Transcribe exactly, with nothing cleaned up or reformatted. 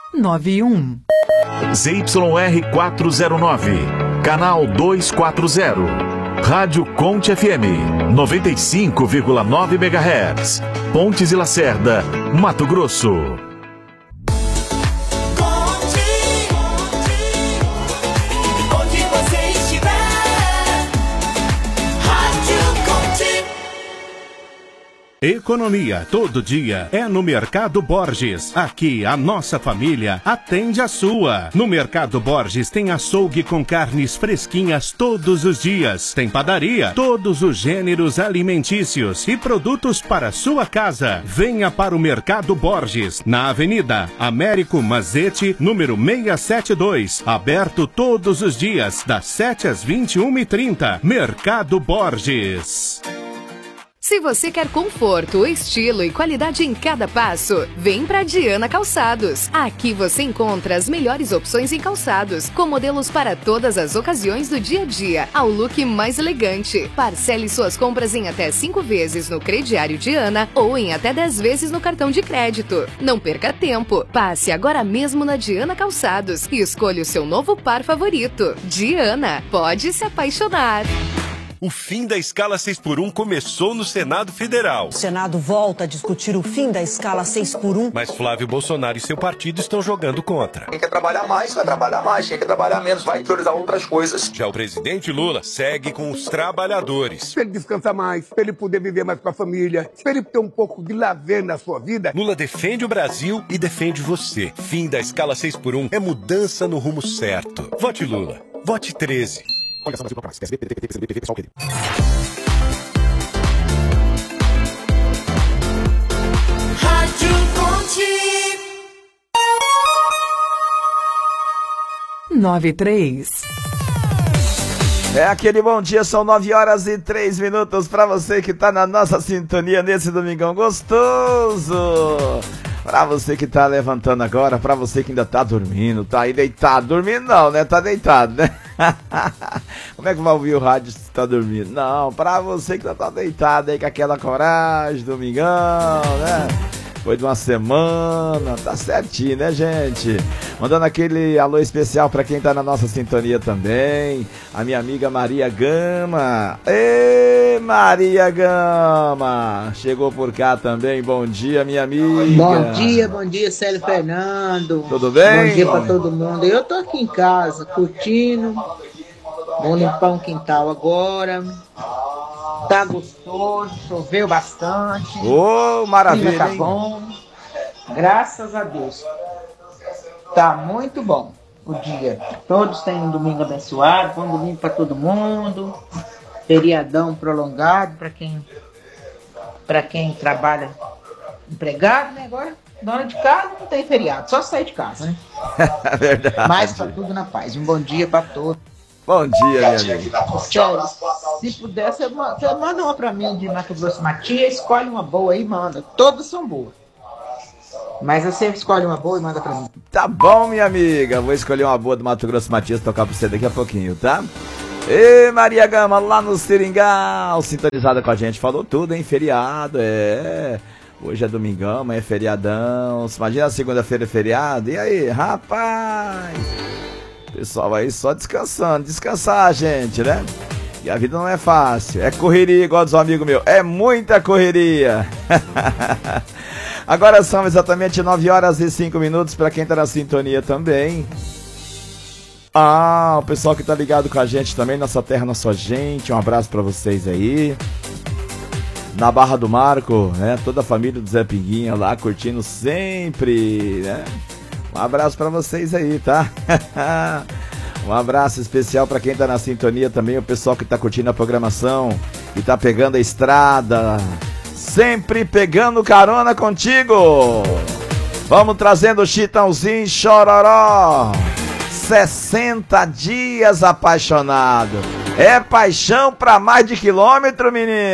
nove um. Z Y R quatrocentos e nove, canal duzentos e quarenta. Rádio Conte F M, noventa e cinco vírgula nove megahertz. Pontes e Lacerda, Mato Grosso. Economia todo dia é no Mercado Borges. Aqui a nossa família atende a sua. No Mercado Borges tem açougue com carnes fresquinhas todos os dias. Tem padaria, todos os gêneros alimentícios e produtos para sua casa. Venha para o Mercado Borges, na Avenida Américo Mazete, número seiscentos e setenta e dois. Aberto todos os dias, das sete às vinte e uma e trinta. Mercado Borges. Se você quer conforto, estilo e qualidade em cada passo, vem pra Diana Calçados. Aqui você encontra as melhores opções em calçados, com modelos para todas as ocasiões do dia a dia, ao look mais elegante. Parcele suas compras em até cinco vezes no crediário Diana ou em até dez vezes no cartão de crédito. Não perca tempo, passe agora mesmo na Diana Calçados e escolha o seu novo par favorito. Diana, pode se apaixonar. O fim da escala seis por um começou no Senado Federal. O Senado volta a discutir o fim da escala seis por um. Mas Flávio Bolsonaro e seu partido estão jogando contra. Quem quer trabalhar mais, vai trabalhar mais. Quem quer trabalhar menos, vai priorizar outras coisas. Já o presidente Lula segue com os trabalhadores. Para ele descansar mais, para ele poder viver mais com a família, para ele ter um pouco de lazer na sua vida. Lula defende o Brasil e defende você. Fim da escala seis por um é mudança no rumo certo. Vote Lula. Vote treze. Olha só, Brasil, P S D, P T, P T, P S D, P T, pessoal querido. Rádio Conte. nove e três. É aquele bom dia, são nove horas e três minutos pra você que tá na nossa sintonia nesse domingão gostoso. Pra você que tá levantando agora, pra você que ainda tá dormindo, tá aí deitado. Dormindo não, né? Tá deitado, né? Como é que vai ouvir o rádio se tá dormindo? Não, pra você que tá deitado aí com aquela coragem, domingão, né? Foi de uma semana, tá certinho, né, gente? Mandando aquele alô especial pra quem tá na nossa sintonia também. A minha amiga Maria Gama. Ê, Maria Gama! Chegou por cá também. Bom dia, minha amiga. Bom dia, bom dia, Célio Fernando. Tudo bem? Bom dia pra todo mundo. Eu tô aqui em casa, curtindo. Vou limpar um quintal agora. Tá gostoso, choveu bastante. Ô, oh, maravilha, tá bom. Graças a Deus. Tá muito bom o dia. Todos têm um domingo abençoado, bom domingo para todo mundo. Feriadão prolongado para quem para quem trabalha empregado, né? Agora, dona de casa não tem feriado, só sair de casa, né? Verdade. Mas para tudo na paz. Um bom dia para todos. Bom dia, minha amiga. Tchau. Se puder, você manda uma pra mim de Mato Grosso Matias, escolhe uma boa aí e manda. Todas são boas. Mas você escolhe uma boa e manda pra mim. Tá bom, minha amiga. Vou escolher uma boa do Mato Grosso Matias, tocar pra você daqui a pouquinho, tá? Ê, Maria Gama, lá no Seringal, sintonizada com a gente. Falou tudo, hein? Feriado, é... Hoje é domingão, amanhã é feriadão. Imagina a segunda-feira é feriado. E aí, rapaz? Pessoal aí só descansando, descansar, gente, né? E a vida não é fácil, é correria, igual dos amigos meus, é muita correria. Agora são exatamente nove horas e cinco minutos para quem tá na sintonia também. Ah, o pessoal que tá ligado com a gente também, nossa terra, nossa gente, um abraço para vocês aí. Na Barra do Marco, né? Toda a família do Zé Pinguinha lá, curtindo sempre, né? Um abraço pra vocês aí, tá? Um abraço especial pra quem tá na sintonia também, o pessoal que tá curtindo a programação, que tá pegando a estrada, sempre pegando carona contigo. Vamos trazendo o Chitãozinho Chororó. sessenta dias apaixonado. É paixão pra mais de quilômetro, menino.